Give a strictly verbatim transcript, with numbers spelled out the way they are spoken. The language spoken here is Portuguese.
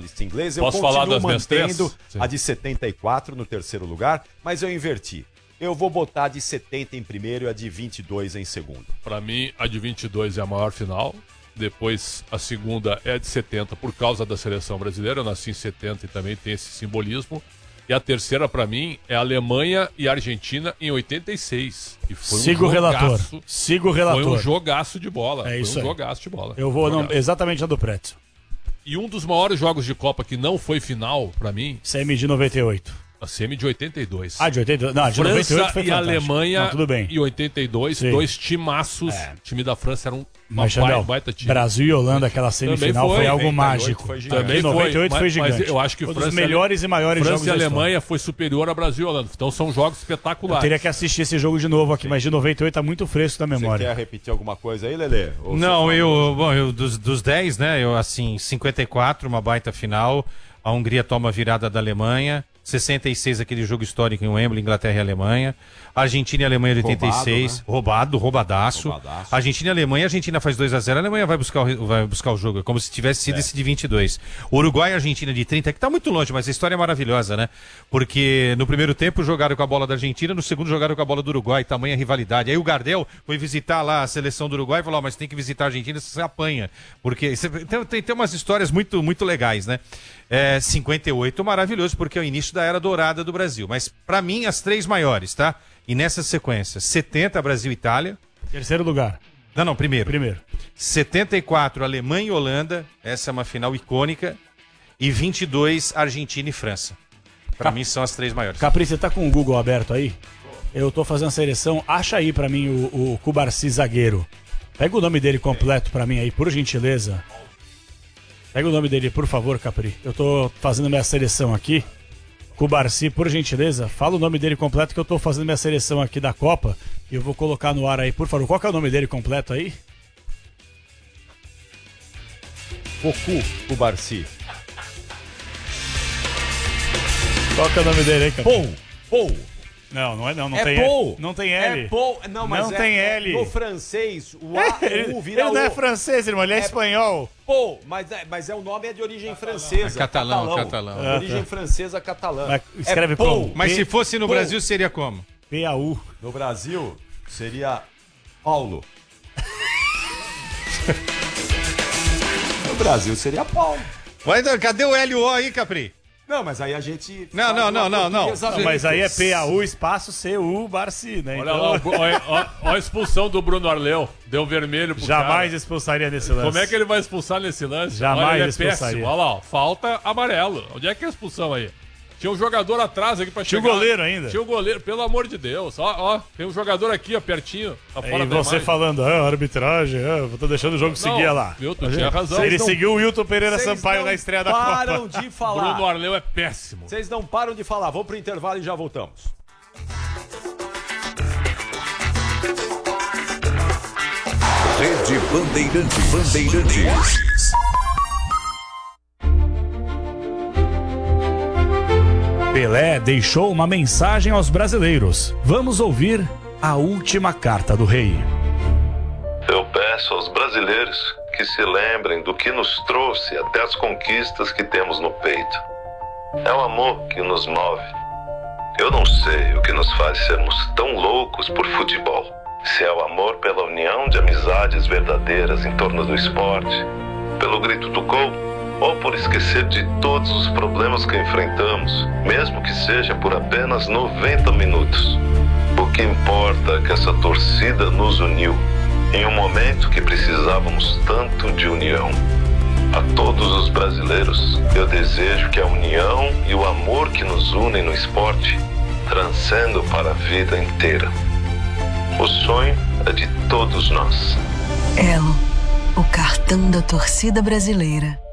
lista inglesa. Eu Posso continuo falar das minhas mantendo três? a de setenta e quatro no terceiro lugar, mas eu inverti. Eu vou botar a de setenta em primeiro e a de vinte e dois em segundo. Pra mim, a de vinte e dois é a maior final. Depois, a segunda é a de setenta por causa da seleção brasileira. Eu nasci em setenta e também tem esse simbolismo. E a terceira, pra mim, é a Alemanha e a Argentina em oitenta e seis. E foi Sigo um o jogaço, relator. Sigo o relator. Foi um jogaço de bola. É isso foi um aí. jogaço de bola. Eu vou não, Jogaço. exatamente a do Pretzel. E um dos maiores jogos de Copa que não foi final, pra mim... Semi de noventa e oito. A semi de oitenta e dois. Ah, de oitenta e dois? Não, de França noventa e oito foi e fantástico. Alemanha Não, tudo bem. em oitenta e dois, Sim. dois timaços. É. O time da França era um uma Mas, Xandão, baita time. Brasil e Holanda, aquela semifinal, foi, foi algo noventa e oito mágico. foi gigante. Também Em noventa e oito foi, foi mas- mas gigante. eu acho que um dos França e melhores e maiores França jogos e da história. Alemanha foi superior a Brasil e Holanda. Então são jogos Eu espetaculares. teria que assistir esse jogo de novo aqui, mas de noventa e oito tá muito fresco na Você memória. quer repetir alguma coisa aí, Lelê? Ou Não, você- eu, bom, eu dos, dos dez, né? Eu, assim, cinquenta e quatro, uma baita final. A Hungria toma a virada da Alemanha. sessenta e seis, aquele jogo histórico em Wembley, Inglaterra e Alemanha. Argentina e Alemanha de oitenta e seis. Roubado, né? Roubado, roubadaço. Roubadaço. Argentina e Alemanha, a Argentina faz dois a zero, a Alemanha vai buscar o, vai buscar o jogo. É como se tivesse sido esse de vinte e dois. Uruguai e Argentina de trinta, que tá muito longe, mas a história é maravilhosa, né? Porque no primeiro tempo jogaram com a bola da Argentina, no segundo jogaram com a bola do Uruguai, tamanha rivalidade. Aí o Gardel foi visitar lá a seleção do Uruguai e falou: oh, mas tem que visitar a Argentina, você apanha. Porque você- tem, tem, tem umas histórias muito, muito legais, né? É, cinquenta e oito, maravilhoso, porque é o início da era dourada do Brasil. Mas, pra mim, as três maiores, tá? E nessa sequência, setenta, Brasil e Itália. Terceiro lugar. Não, não, primeiro. Primeiro. setenta e quatro, Alemanha e Holanda. Essa é uma final icônica. E vinte e dois, Argentina e França. Pra Cap- mim, são as três maiores. Capri, você tá com o Google aberto aí? Eu tô fazendo a seleção. Acha aí pra mim o, o Cubarci zagueiro. Pega o nome dele completo pra mim aí, por gentileza. Pega o nome dele, por favor, Capri. Eu tô fazendo minha seleção aqui. Cubarci, por gentileza, fala o nome dele completo que eu tô fazendo minha seleção aqui da Copa. E eu vou colocar no ar aí, por favor. Qual que é o nome dele completo aí? Cocu, o Barci. Qual que é o nome dele aí, Capri? Paul. Paul. Não, não é não, não É tem Paul. L. Não tem L. É Paul. Não, mas Não é- tem é- L. No francês, o A, Ele, o U vira ele não é O. francês, irmão, ele é, É- espanhol. Paul, mas é, mas é o nome é de origem francesa. É catalão, catalão. De origem francesa catalã. Mas escreve é Paul. como? Mas P- se fosse no Paul. Brasil, seria como? P A U. No Brasil, seria Paulo. No Brasil, seria Paulo. Mas cadê o L O aí, Capri? Não, mas aí a gente... Não, faz não, uma não, não, não. portuguesa Não, mas aí é Ventus. P A U espaço C U Barci, né? Olha Então, lá, o- olha, olha- olha a expulsão do Bruno Arleu. Deu vermelho pro jamais cara. expulsaria nesse lance. Como é que ele vai expulsar nesse lance? Jamais Olha, ele é expulsaria. péssimo. Olha lá, ó, falta amarelo. Onde é que é a expulsão aí? Tinha um jogador atrás aqui pra Tinha chegar. o goleiro ainda. Tinha o goleiro, pelo amor de Deus. Ó, ó, tem um jogador aqui, ó, pertinho. Tá fora E da você imagem. falando, ah, arbitragem, ah, eu tô deixando o jogo Não, seguir lá. viu, tu tinha razão. Ele Vocês não- seguiu o Wilton Pereira Vocês Sampaio não na estreia da param Copa. de falar. Bruno Arleu é péssimo. Vocês não param de falar. Vamos pro intervalo e já voltamos. Rede Bandeirantes. Bandeirantes. Pelé deixou uma mensagem aos brasileiros. Vamos ouvir a última carta do rei. Eu peço aos brasileiros que se lembrem do que nos trouxe até as conquistas que temos no peito. É o amor que nos move. Eu não sei o que nos faz sermos tão loucos por futebol. Se é o amor pela união de amizades verdadeiras em torno do esporte, pelo grito do gol, ou por esquecer de todos os problemas que enfrentamos, mesmo que seja por apenas noventa minutos. O que importa é que essa torcida nos uniu em um momento que precisávamos tanto de união. A todos os brasileiros, eu desejo que a união e o amor que nos unem no esporte transcendam para a vida inteira. O sonho é de todos nós. Elo, o cartão da torcida brasileira.